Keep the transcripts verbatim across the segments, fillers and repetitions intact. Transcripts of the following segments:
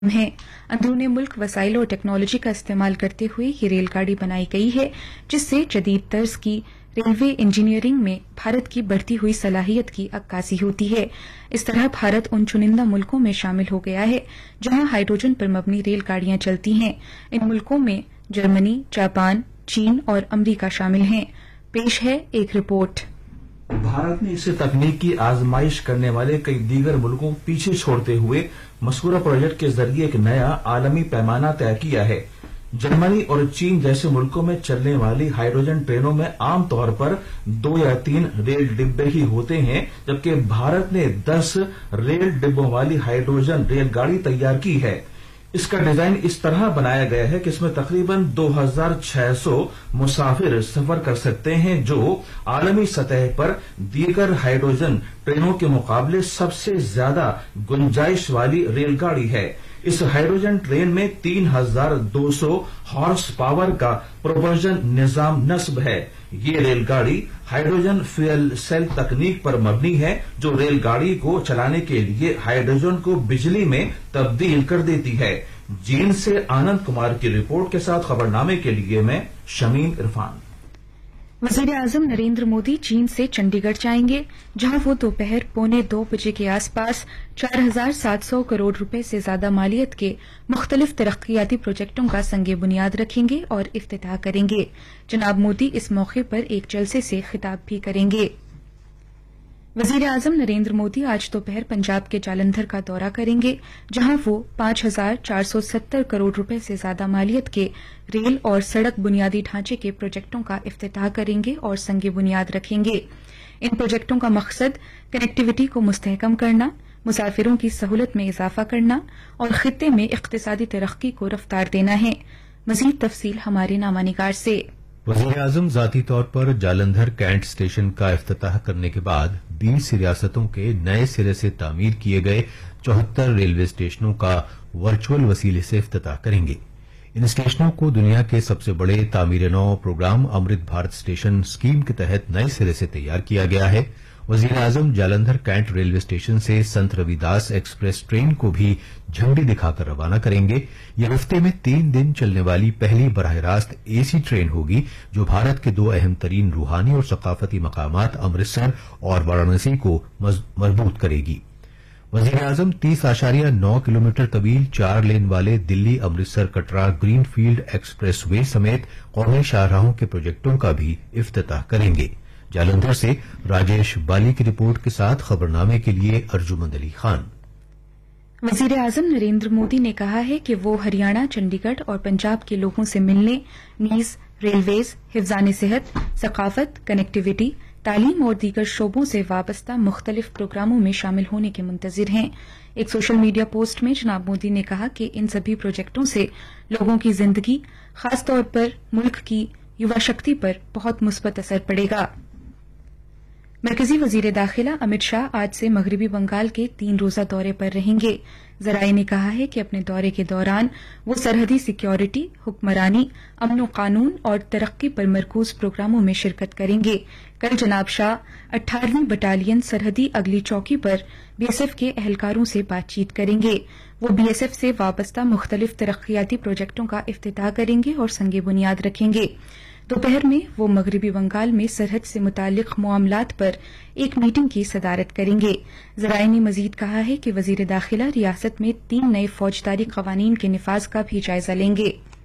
है। अंदरूनी मुल्क वसाइल और टेक्नोलॉजी का इस्तेमाल करते हुए ये रेल गाड़ी बनाई गई है, जिससे जदीद तर्ज की रेलवे इंजीनियरिंग में भारत की बढ़ती हुई सलाहियत की अक्कासी होती है। इस तरह भारत उन चुनिंदा मुल्कों में शामिल हो गया है जहां हाइड्रोजन पर मबनी रेल गाड़ियां चलती हैं। इन मुल्कों में जर्मनी, जापान, चीन और अमरीका शामिल हैं। पेश है एक रिपोर्ट। भारत ने इसे तकनीक की आजमाइश करने वाले कई दीगर मुल्कों को पीछे छोड़ते हुए मस्कूरा प्रोजेक्ट के जरिए एक नया आलमी पैमाना तय किया है। जर्मनी और चीन जैसे मुल्कों में चलने वाली हाइड्रोजन ट्रेनों में आमतौर पर दो या तीन रेल डिब्बे ही होते हैं, जबकि भारत ने दस रेल डिब्बों वाली हाइड्रोजन रेलगाड़ी तैयार की है। इसका डिजाइन इस तरह बनाया गया है कि इसमें तकरीबन दो हज़ार छह सौ मुसाफिर सफर कर सकते हैं, जो आलमी सतह पर दीगर हाइड्रोजन ट्रेनों के मुकाबले सबसे ज्यादा गुंजाइश वाली रेलगाड़ी है। इस हाइड्रोजन ट्रेन में तीन हज़ार दो सौ हॉर्स पावर का प्रोपल्शन निजाम नस्ब है। ये रेलगाड़ी हाइड्रोजन फ्यूल सेल तकनीक पर मबनी है, जो रेलगाड़ी को चलाने के लिए हाइड्रोजन को बिजली में तब्दील कर देती है। जींद से आनंद कुमार की रिपोर्ट के साथ खबरनामे के लिए मैं शमीम इरफान। वजीर आजम नरेंद्र मोदी चीन से चंडीगढ़ जाएंगे, जहां वो दोपहर पौने दो बजे के आसपास चार हजार सात सौ करोड़ रुपए से ज्यादा मालियत के मुख्तलिफ तरक्याती प्रोजेक्टों का संगे बुनियाद रखेंगे और इफ्तिताह करेंगे। जनाब मोदी इस मौके पर एक जलसे से खिताब भी करेंगे। वजीर आजम नरेंद्र मोदी आज दोपहर पंजाब के जालंधर का दौरा करेंगे, जहां वो पांच हजार चार सौ सत्तर करोड़ रुपए से ज्यादा मालियत के रेल और सड़क बुनियादी ढांचे के प्रोजेक्टों का इफ्तिताह करेंगे और संगे बुनियाद रखेंगे। इन प्रोजेक्टों का मकसद कनेक्टिविटी को मुस्तहकम करना, मुसाफिरों की सहूलत में इजाफा करना और खित्ते में इक्तिसादी तरक्की को रफ्तार देना है। मजीद तफसील हमारे नामानिगार से। वज़ीर आज़म ज़ाती तौर पर जालंधर कैंट स्टेशन का इफ्तिताह करने के बाद बीस रियासतों के नए सिरे से तामीर किए गए चौहत्तर रेलवे स्टेशनों का वर्चुअल वसीले से इफ्तिताह करेंगे। इन स्टेशनों को दुनिया के सबसे बड़े तामीर नौ programme Amrit Bharat station scheme के तहत नए सिरे से तैयार किया गया है। वज़ीर आज़म जालंधर कैंट रेलवे स्टेशन से संत रविदास एक्सप्रेस ट्रेन को भी झंडी दिखाकर रवाना करेंगे। यह हफ्ते में तीन दिन चलने वाली पहली बराह रास्त एसी ट्रेन होगी, जो भारत के दो अहम तरीन रूहानी और सकाफती मकामात अमृतसर और वाराणसी को मजबूत करेगी। वज़ीर आज़म तीस आशारिया नौ किलोमीटर तवील चार लेन वाले Delhi Amritsar Katra green field express way समेत कौमी शाहराहों के प्रोजेक्टों का भी इफ्तिताह करेंगे। जालंधर से राजेश बाली की रिपोर्ट के साथ खबरनामे के लिए अर्जुमंद अली खान। वजीर आजम नरेंद्र मोदी ने कहा है कि वो हरियाणा, चंडीगढ़ और पंजाब के लोगों से मिलने, नीज, रेलवेज, हिफ्जान सेहत, सकाफत, कनेक्टिविटी, तालीम और दीगर शोबों से वाबस्ता मुख्तलिफ प्रोग्रामों में शामिल होने के मुंतजिर हैं। एक सोशल मीडिया पोस्ट में जनाब मोदी ने कहा कि इन सभी प्रोजेक्टों से लोगों की जिंदगी, खासतौर पर मुल्क की युवा शक्ति पर बहुत मुस्बत असर पड़ेगा। मरकजी वजीर दाखिला अमित शाह आज से मगरबी बंगाल के तीन रोजा दौरे पर रहेंगे। जराये ने कहा है कि अपने दौरे के दौरान वो सरहदी सिक्योरिटी, हुक्मरानी, अमन कानून और तरक्की पर मरकूज प्रोग्रामों में शिरकत करेंगे। कल जनाब शाह अठारहवीं बटालियन सरहदी अगली चौकी पर बीएसएफ के एहलकारों से बातचीत करेंगे। वो बीएसएफ से वाबस्ता मुख्तलिफ तरक्याती प्रोजेक्टों का इफ्तिताह करेंगे और संगे बुनियाद रखेंगे। दोपहर में वो मगरबी बंगाल में सरहद से मुतालिक मामलात पर एक मीटिंग की सदारत करेंगे। जराये ने मजीद कहा है कि वजीर दाखिला रियासत में तीन नए फौजदारी कवानीन के निफाज का भी जायजा लेंगे।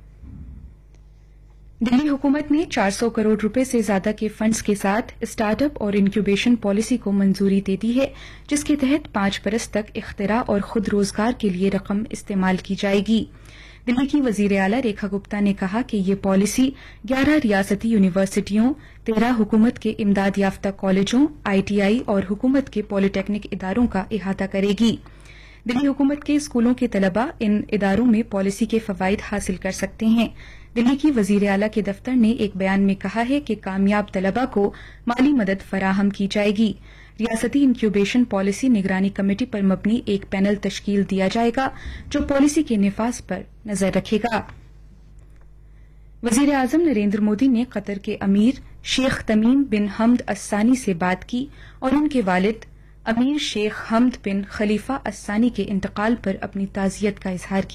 दिल्ली हुकूमत ने चार सौ करोड़ रुपए से ज्यादा के फंड्स के साथ स्टार्टअप और इंक्यूबेशन पॉलिसी को मंजूरी दे दी है, जिसके तहत पांच बरस तक इख्तिरा और खुद रोजगार के लिए रकम इस्तेमाल की जाएगी। दिल्ली की वजीर आला रेखा गुप्ता ने कहा कि ये पॉलिसी ग्यारह रियासती यूनिवर्सिटियों, तेरह हुकूमत के इमदाद याफ्ता कॉलेजों, आईटीआई और हुकूमत के पॉलिटेक्निक इदारों का इहाता करेगी। दिल्ली हुकूमत के स्कूलों के तलबा इन इदारों में पॉलिसी के फवाइद हासिल कर सकते हैं। दिल्ली की वजीर आला के दफ्तर ने एक बयान में कहा है कि कामयाब तलबा को माली मदद फराहम की जाएगी। रियासती इंक्यूबेशन पॉलिसी निगरानी कमेटी पर मबनी एक पैनल तश्कील दिया जाएगा, जो पॉलिसी के निफाज पर नजर रखेगा। वजीर आजम नरेंद्र मोदी ने कतर के अमीर शेख तमीम बिन हमद अस्सानी से बात की और उनके वालिद امیر شیخ حمد بن خلیفہ الثانی کے انتقال پر اپنی تعزیت کا اظہار کیا۔